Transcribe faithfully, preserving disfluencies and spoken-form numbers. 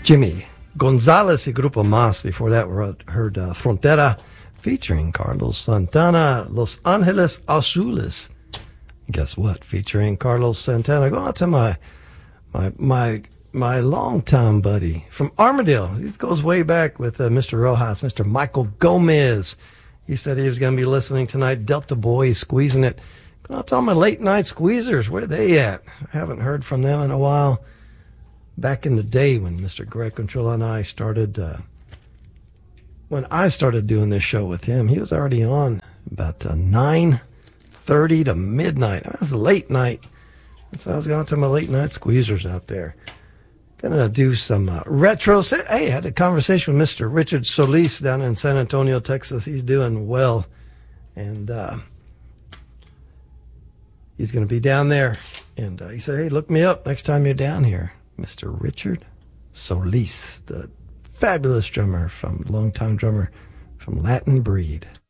Jimmy Gonzalez y Grupo Más. Before that, we heard uh, Frontera featuring Carlos Santana, Los Angeles Azules. Guess what? Featuring Carlos Santana. Go out to my my my my longtime buddy from Armadale. He goes way back with uh, Mister Rojas, Mister Michael Gomez. He said he was going to be listening tonight. Delta Boys squeezing it. Go out to all my late night squeezers. Where are they at? I haven't heard from them in a while. Back in the day when Mister Greg Controla and I started, uh, when I started doing this show with him, he was already on about uh, nine thirty to midnight. It was a late night. And so I was going to my late night squeezers out there. Gonna do some uh, retro set. Hey, I had a conversation with Mister Richard Solis down in San Antonio, Texas. He's doing well. And uh, he's going to be down there. And uh, he said, hey, look me up next time you're down here. Mister Richard Solis, the fabulous drummer from, longtime drummer from Latin Breed.